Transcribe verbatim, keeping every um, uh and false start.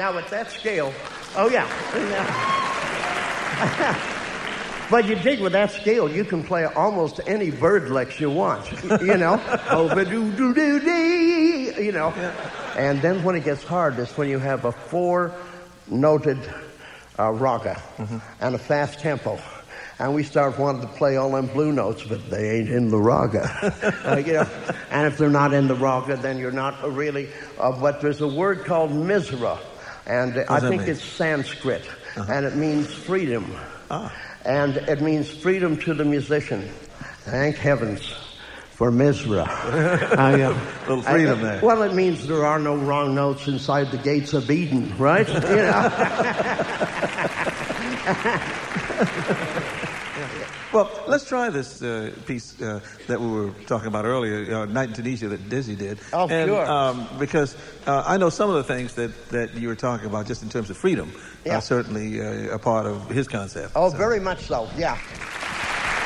now at that scale, oh yeah. But you dig with that scale, you can play almost any bird licks you want, you know. Oh-ba-doo-doo-doo-dee, you know. Yeah. And then when it gets hard is when you have a four-noted uh, raga mm-hmm. and a fast tempo. And we start wanting to play all them blue notes, but they ain't in the raga. uh, you know. And if they're not in the raga, then you're not really... Uh, but there's a word called misra, and uh, I think mean? it's Sanskrit, uh-huh. and it means freedom. Ah. And it means freedom to the musician. Thank heavens for Misra. I, uh, a little freedom I, there. Well, it means there are no wrong notes inside the gates of Eden, right? You know? Well, let's try this uh, piece uh, that we were talking about earlier, uh, Night in Tunisia, that Dizzy did. Oh, and, sure. Um, because uh, I know some of the things that, that you were talking about just in terms of freedom yeah. are certainly uh, a part of his concept. Oh, so. very much so, yeah.